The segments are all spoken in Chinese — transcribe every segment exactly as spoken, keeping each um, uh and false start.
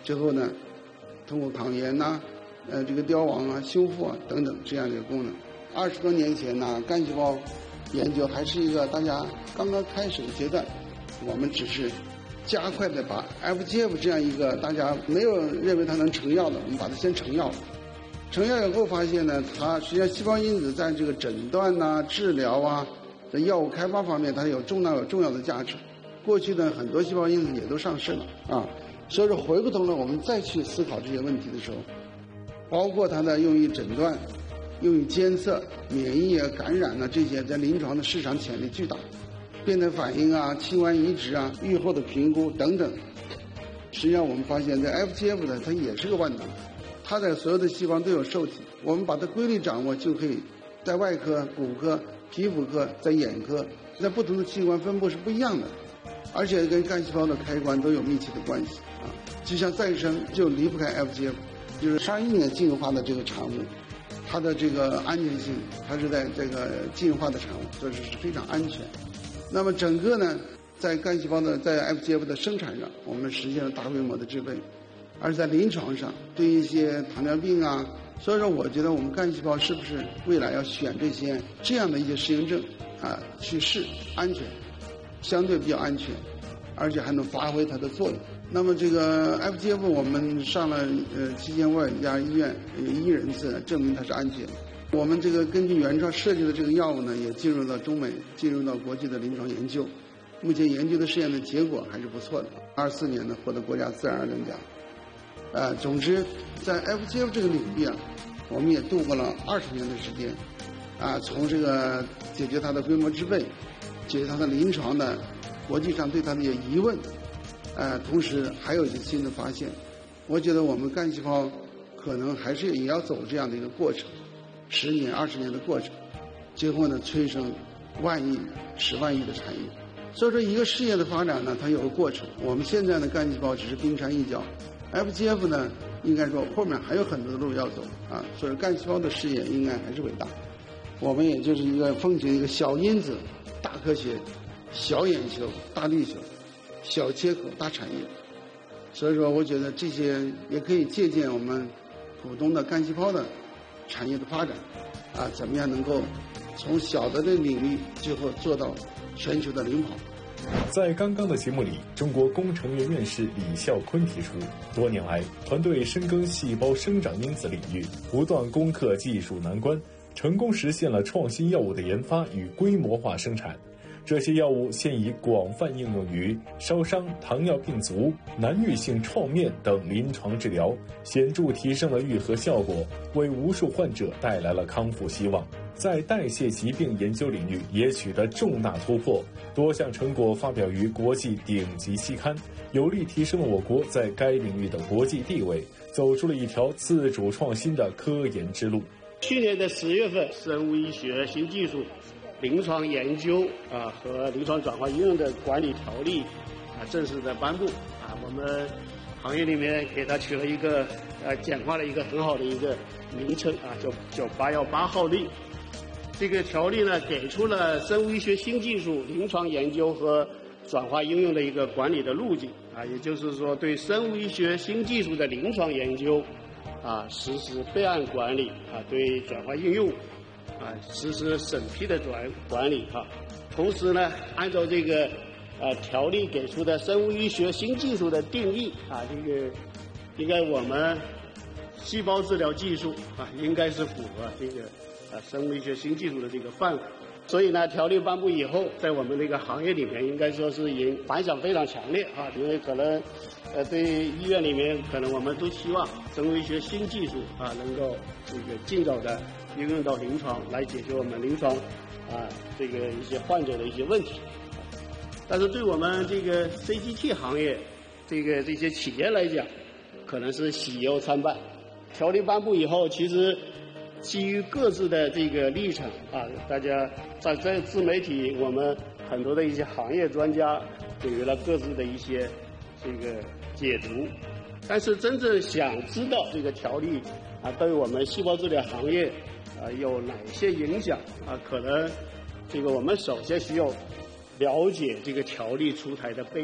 之后呢，通过抗炎呐、呃这个凋亡啊、修复啊等等这样的一个功能。二十多年前呢，干细胞研究还是一个大家刚刚开始的阶段，我们只是加快的把 F G F 这样一个大家没有认为它能成药的，我们把它先成药了。成药以后发现呢，它实际上细胞因子在这个诊断呐、治疗啊、在药物开发方面，它有重要有重要的价值。过去呢，很多细胞因子也都上市了啊，所以说回过头来我们再去思考这些问题的时候，包括它的用于诊断、用于监测、免疫啊、感染啊这些，在临床的市场潜力巨大。变态反应啊、器官移植啊、预后的评估等等，实际上我们发现，在 F G F 呢，它也是个万能，它在所有的细胞都有受体，我们把它规律掌握，就可以在外科、骨科、皮肤科、在眼科，在不同的器官分布是不一样的，而且跟干细胞的开关都有密切的关系啊。就像再生就离不开 F G F， 就是上亿年进化的这个产物，它的这个安全性，它是在这个进化的产物，所以说是非常安全。那么整个呢，在干细胞的在 F G F 的生产上，我们实现了大规模的制备，而在临床上，对一些糖尿病啊，所以说我觉得我们干细胞是不是未来要选这些这样的一些适应症啊去试，安全，相对比较安全，而且还能发挥它的作用。那么这个 F G F 我们上了呃七千五百家医院一人次，证明它是安全的。我们这个根据原创设计的这个药物呢，也进入到中美，进入到国际的临床研究。目前研究的试验的结果还是不错的。二四年呢，获得国家自然而然奖。呃，总之，在 F G F 这个领域啊，我们也度过了二十年的时间，啊，从这个解决它的规模制备，解决它的临床的国际上对它的一些疑问，呃，同时还有一些新的发现。我觉得我们干细胞可能还是也要走这样的一个过程。十年、二十年的过程，最后呢，催生万亿、十万亿的产业。所以说，一个事业的发展呢，它有个过程。我们现在的干细胞只是冰山一角 ，F G F 呢，应该说后面还有很多的路要走啊。所以干细胞的事业应该还是伟大。我们也就是一个奉行一个小因子、大科学、小眼球、大地球、小切口、大产业。所以说，我觉得这些也可以借鉴我们普通的干细胞的产业的发展，啊，怎么样能够从小的这领域最后做到全球的领跑。 在刚刚的节目里，中国工程院院士李孝坤提出，多年来团队深耕细胞生长因子领域，不断攻克技术难关，成功实现了创新药物的研发与规模化生产。这些药物现已广泛应用于烧伤、糖尿病足、难愈性创面等临床治疗，显著提升了愈合效果，为无数患者带来了康复希望。在代谢疾病研究领域也取得重大突破，多项成果发表于国际顶级期刊，有力提升了我国在该领域的国际地位，走出了一条自主创新的科研之路。 去年的十月份，生物医学新技术临床研究啊和临床转化应用的管理条例啊正式的颁布啊，我们行业里面给它取了一个呃简化了一个很好的一个名称啊，叫叫八一八号令。这个条例呢，给出了生物医学新技术临床研究和转化应用的一个管理的路径啊，也就是说，对生物医学新技术的临床研究啊实施备案管理啊，对转化应用啊实施审批的转管理哈、啊。同时呢，按照这个呃条例给出的生物医学新技术的定义啊，这个应该我们细胞治疗技术啊，应该是符合这个。啊，生物医学新技术的这个范围，所以呢，条例颁布以后，在我们这个行业里面，应该说是已经反响非常强烈啊。因为可能，呃，对医院里面，可能我们都希望生物医学新技术啊，能够这个尽早的应用到临床，来解决我们临床啊这个一些患者的一些问题。但是对我们这个 C G T 行业，这个这些企业来讲，可能是喜忧参半。条例颁布以后，其实。基于各自的这个立场啊，大家在在自媒体，我们很多的一些行业专家给予了各自的一些这个解读，但是真正想知道这个条例啊对我们细胞治疗行业啊有哪些影响啊，可能这个我们首先需要了解这个条例出台的背景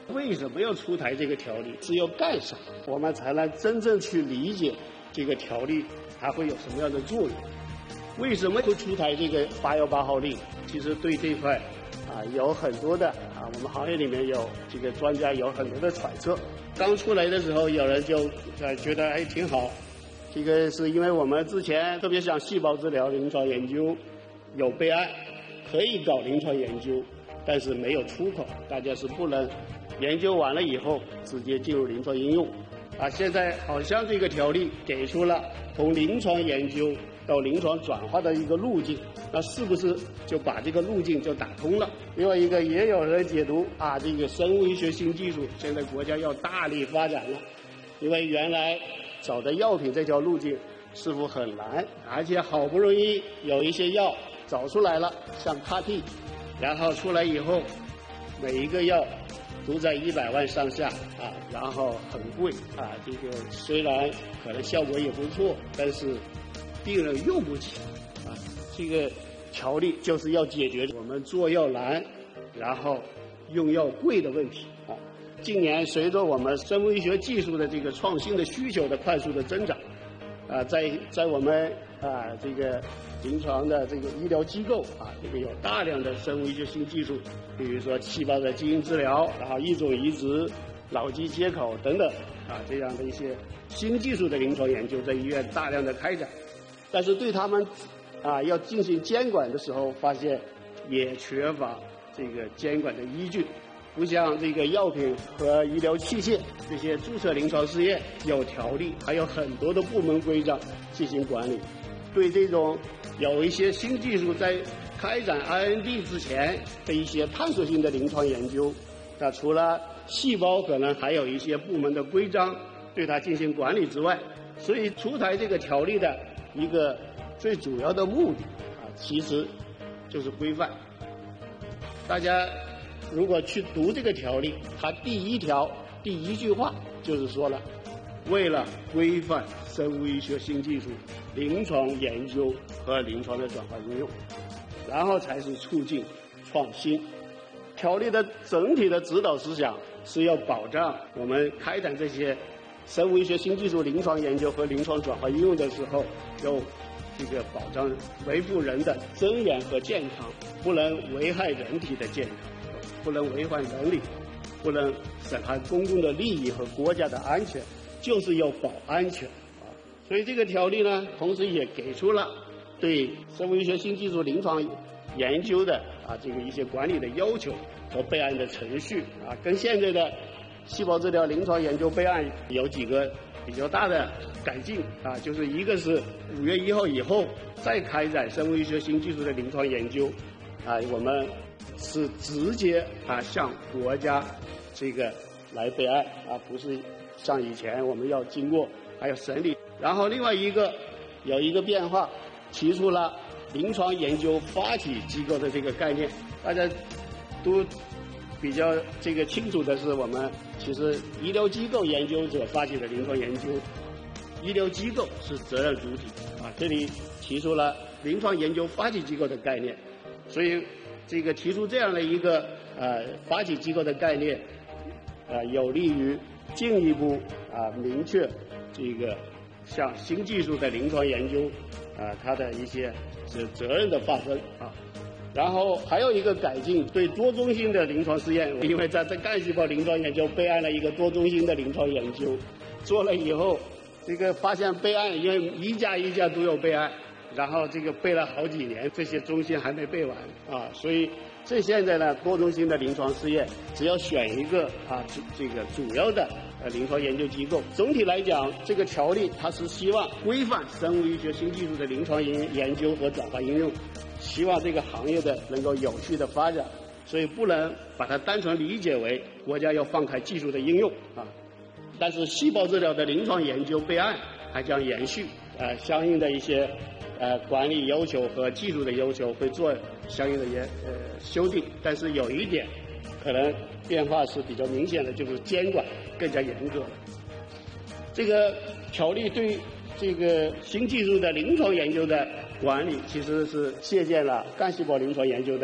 为什么要出台这个条例？只有干啥，我们才能真正去理解这个条例它会有什么样的作用？为什么会出台这个八幺八号令？其实对这块啊有很多的啊，我们行业里面有这个专家有很多的揣测。刚出来的时候，有人就呃觉得哎挺好，这个是因为我们之前特别像细胞治疗临床研究有备案，可以搞临床研究，但是没有出口，大家是不能研究完了以后直接进入临床应用。啊，现在好像这个条例给出了从临床研究到临床转化的一个路径，那是不是就把这个路径就打通了？另外一个也有人解读啊，这个生物医学新技术现在国家要大力发展了，因为原来找的药品这条路径似乎很难，而且好不容易有一些药找出来了，像 C A R T， 然后出来以后每一个药都在一百万上下啊，然后很贵啊，这个虽然可能效果也不错，但是病人用不起啊。这个条例就是要解决我们做药难，然后用药贵的问题啊。近年随着我们生物医学技术的这个创新的需求的快速的增长，啊，在在我们啊这个临床的这个医疗机构啊，这个有大量的生物医学新技术，比如说细胞的基因治疗，然后异种移植、脑机接口等等啊，这样的一些新技术的临床研究在医院大量的开展，但是对他们啊要进行监管的时候，发现也缺乏这个监管的依据。不像这个药品和医疗器械这些注册临床试验有条例，还有很多的部门规章进行管理。对这种有一些新技术在开展 I N D 之前的一些探索性的临床研究，那除了细胞可能还有一些部门的规章对它进行管理之外，所以出台这个条例的一个最主要的目的啊，其实就是规范。大家如果去读这个条例，它第一条第一句话就是说了，为了规范生物医学新技术临床研究和临床的转化应用，然后才是促进创新。条例的整体的指导思想是要保障我们开展这些生物医学新技术临床研究和临床转化应用的时候，有这个保障维护人的尊严和健康，不能危害人体的健康，不能违反伦理，不能损害公共的利益和国家的安全，就是要保安全啊。所以这个条例呢，同时也给出了对生物医学新技术临床研究的啊这个一些管理的要求和备案的程序啊，跟现在的细胞治疗临床研究备案有几个比较大的改进啊，就是一个是五月一号以后再开展生物医学新技术的临床研究啊，我们是直接啊向国家这个来备案啊，不是像以前我们要经过还有审理。然后另外一个有一个变化，提出了临床研究发起机构的这个概念。大家都比较这个清楚的是，我们其实医疗机构研究者发起的临床研究，医疗机构是责任主体啊。这里提出了临床研究发起机构的概念，所以这个提出这样的一个呃发起机构的概念，呃有利于进一步啊明确这个像新技术的临床研究啊它的一些是责任的划分啊。然后还有一个改进，对多中心的临床试验，因为在这干细胞临床研究备案了一个多中心的临床研究，做了以后，这个发现备案，因为一家一家都有备案，然后这个备了好几年，这些中心还没备完啊，所以这现在呢，多中心的临床试验只要选一个啊，这个主要的呃临床研究机构。总体来讲，这个条例它是希望规范生物医学新技术的临床研研究和转化应用。希望这个行业的能够有序的发展，所以不能把它单纯理解为国家要放开技术的应用啊。但是细胞治疗的临床研究备案还将延续，呃，相应的一些呃管理要求和技术的要求会做相应的研呃修订。但是有一点可能变化是比较明显的，就是监管更加严格了。这个条例对这个新技术的临床研究的管理其实是借鉴了干细胞临床研究的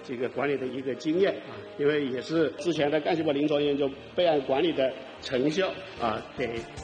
这个管理的一个经验啊，因为也是之前的干细胞临床研究备案管理的成效啊，给